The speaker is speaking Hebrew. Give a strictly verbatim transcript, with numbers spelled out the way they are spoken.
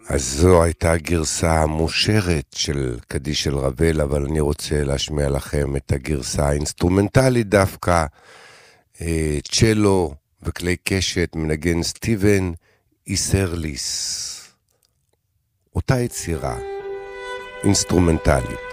אז זו הייתה גרסה מושרת של קדיש של רבל, אבל אני רוצה להשמיע לכם את הגרסה האינסטרומנטלית דווקא, אה, צ'לו וכלי קשת, מנגן סטיבן איסרליס. אותה יצירה אינסטרומנטלית.